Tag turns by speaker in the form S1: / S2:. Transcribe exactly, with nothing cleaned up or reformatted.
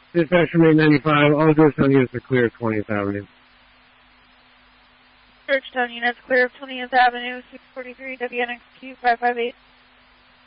S1: Dispatch from eight ninety-five, all Georgetown units are clear of twentieth Avenue.
S2: Georgetown units clear of twentieth Avenue, six forty-three W N X Q five five eight.